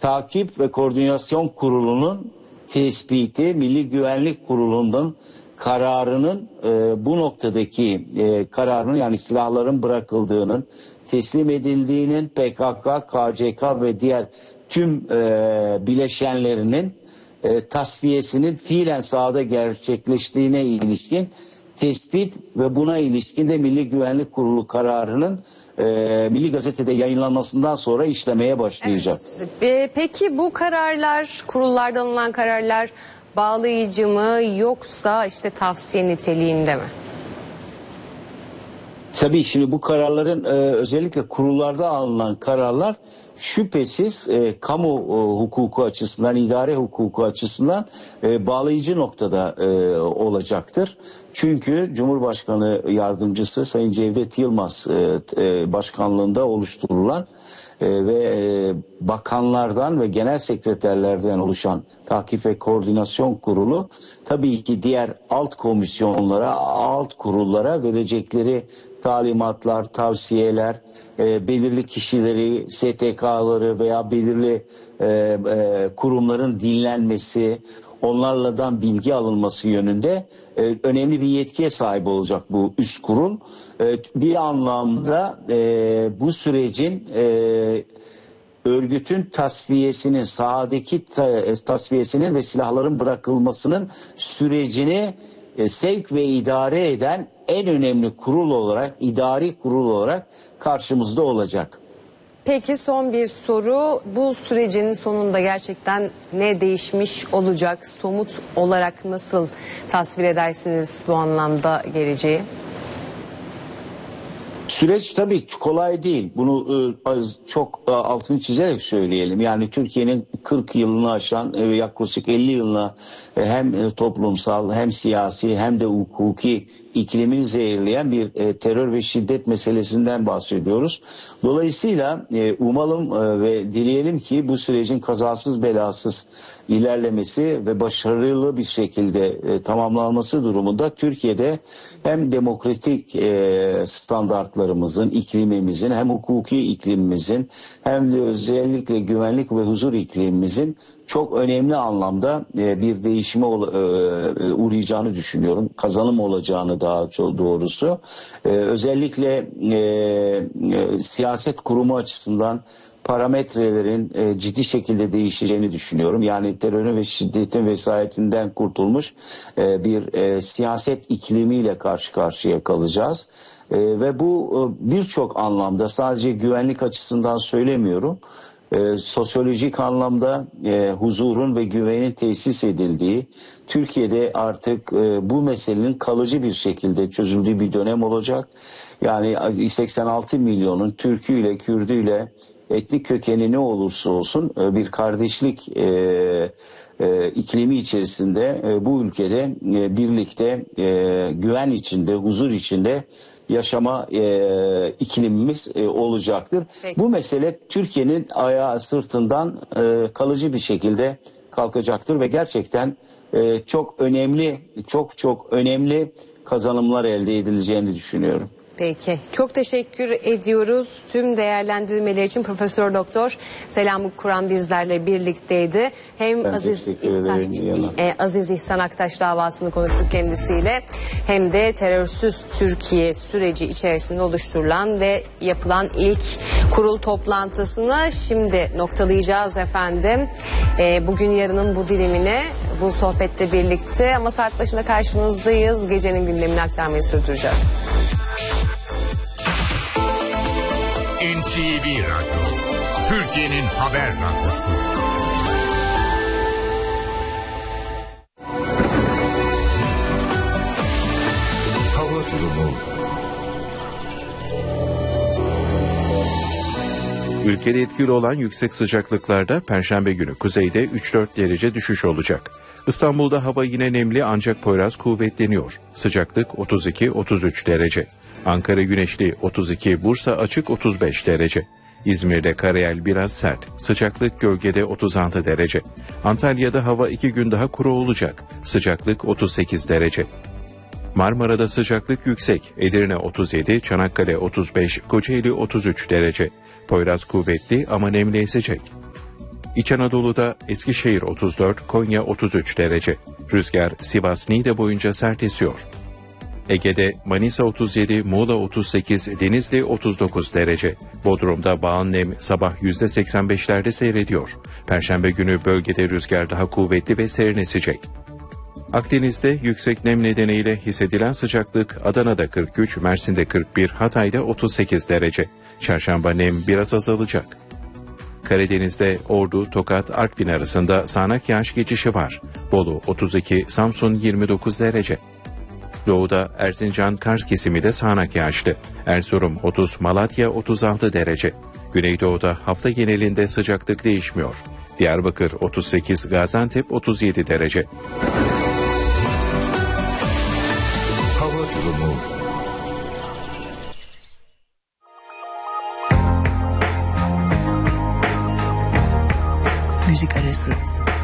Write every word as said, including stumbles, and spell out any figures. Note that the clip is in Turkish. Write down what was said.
Takip ve Koordinasyon Kurulu'nun tespiti, Milli Güvenlik Kurulu'nun kararının e, bu noktadaki e, kararının, yani silahların bırakıldığının, teslim edildiğinin, P K K, K C K ve diğer tüm e, bileşenlerinin e, tasfiyesinin fiilen sahada gerçekleştiğine ilişkin tespit ve buna ilişkin de Milli Güvenlik Kurulu kararının e, Milli Gazete'de yayınlanmasından sonra işlemeye başlayacak. Evet. Peki bu kararlar, kurullardan alınan kararlar bağlayıcı mı, yoksa işte tavsiye niteliğinde mi? Tabii şimdi bu kararların e, özellikle kurullarda alınan kararlar şüphesiz e, kamu e, hukuku açısından, idare hukuku açısından e, bağlayıcı noktada e, olacaktır. Çünkü Cumhurbaşkanı Yardımcısı Sayın Cevdet Yılmaz e, e, başkanlığında oluşturulan e, ve e, bakanlardan ve genel sekreterlerden oluşan Takip ve Koordinasyon Kurulu tabii ki diğer alt komisyonlara, alt kurullara verecekleri talimatlar, tavsiyeler, e, belirli kişileri, S T K'ları veya belirli e, e, kurumların dinlenmesi, onlardan bilgi alınması yönünde e, önemli bir yetkiye sahip olacak bu üst kurul. E, bir anlamda e, bu sürecin e, örgütün tasfiyesinin, sahadaki ta, tasfiyesinin ve silahların bırakılmasının sürecini e, sevk ve idare eden en önemli kurul olarak, idari kurul olarak karşımızda olacak. Peki son bir soru, bu sürecin sonunda gerçekten ne değişmiş olacak? Somut olarak nasıl tasvir edersiniz bu anlamda geleceği? Süreç tabii kolay değil. Bunu e, çok e, altını çizerek söyleyelim. Yani Türkiye'nin kırk yılını aşan, e, yaklaşık elli yılına e, hem e, toplumsal hem siyasi hem de hukuki iklimini zehirleyen bir e, terör ve şiddet meselesinden bahsediyoruz. Dolayısıyla e, umalım e, ve dileyelim ki bu sürecin kazasız belasız ilerlemesi ve başarılı bir şekilde e, tamamlanması durumunda Türkiye'de hem demokratik e, standartlarımızın, iklimimizin, hem hukuki iklimimizin, hem de özellikle güvenlik ve huzur iklimimizin çok önemli anlamda e, bir değişime e, uğrayacağını düşünüyorum. Kazanım olacağını daha çok doğrusu. E, özellikle e, e, siyaset kurumu açısından parametrelerin e, ciddi şekilde değişeceğini düşünüyorum. Yani terörün ve şiddetin vesayetinden kurtulmuş e, bir e, siyaset iklimiyle karşı karşıya kalacağız. E, ve bu e, birçok anlamda, sadece güvenlik açısından söylemiyorum, e, sosyolojik anlamda e, huzurun ve güvenin tesis edildiği, Türkiye'de artık e, bu meselenin kalıcı bir şekilde çözüldüğü bir dönem olacak. Yani seksen altı milyonun Türküyle, Kürdüyle, etnik kökeni ne olursa olsun bir kardeşlik e, e, iklimi içerisinde e, bu ülkede e, birlikte e, güven içinde, huzur içinde yaşama e, iklimimiz e, olacaktır. Peki. Bu mesele Türkiye'nin ayağı sırtından e, kalıcı bir şekilde kalkacaktır ve gerçekten e, çok önemli, çok çok önemli kazanımlar elde edileceğini düşünüyorum. Peki. Çok teşekkür ediyoruz. Tüm değerlendirmeler için Profesör Doktor Selami Kur'an bizlerle birlikteydi. Hem Aziz İhtaç, e, Aziz İhsan Aktaş davasını konuştuk kendisiyle. Hem de terörsüz Türkiye süreci içerisinde oluşturulan ve yapılan ilk kurul toplantısını şimdi noktalayacağız efendim. E, bugün yarının bu dilimine bu sohbette birlikte, ama saat başında karşınızdayız. Gecenin gündemini aktarmayı sürdüreceğiz. N T V Radyo, Türkiye'nin haber radyosu. Hava durumu. Ülkede etkili olan yüksek sıcaklıklarda Perşembe günü kuzeyde üç dört derece düşüş olacak. İstanbul'da hava yine nemli ancak Poyraz kuvvetleniyor. Sıcaklık otuz iki otuz üç derece. Ankara güneşli otuz iki, Bursa açık otuz beş derece. İzmir'de karayel biraz sert. Sıcaklık gölgede otuz altı derece. Antalya'da hava iki gün daha kuru olacak. Sıcaklık otuz sekiz derece. Marmara'da sıcaklık yüksek. Edirne otuz yedi, Çanakkale otuz beş, Kocaeli otuz üç derece. Poyraz kuvvetli ama nemli esecek. İç Anadolu'da Eskişehir otuz dört, Konya otuz üç derece. Rüzgar Sivas-Niğde boyunca sert esiyor. Ege'de Manisa otuz yedi, Muğla otuz sekiz, Denizli otuz dokuz derece. Bodrum'da bağın nem sabah yüzde seksen beşlerde seyrediyor. Perşembe günü bölgede rüzgar daha kuvvetli ve serin esecek. Akdeniz'de yüksek nem nedeniyle hissedilen sıcaklık Adana'da kırk üç, Mersin'de kırk bir, Hatay'da otuz sekiz derece. Çarşamba nem biraz azalacak. Karadeniz'de Ordu, Tokat, Artvin arasında sağanak yağış geçişi var. Bolu otuz iki, Samsun yirmi dokuz derece. Doğuda Erzincan, Kars kesimi de sağanak yağışlı. Erzurum otuz, Malatya otuz altı derece. Güneydoğu'da hafta genelinde sıcaklık değişmiyor. Diyarbakır otuz sekiz, Gaziantep otuz yedi derece. Hava durumu. Müzik arası.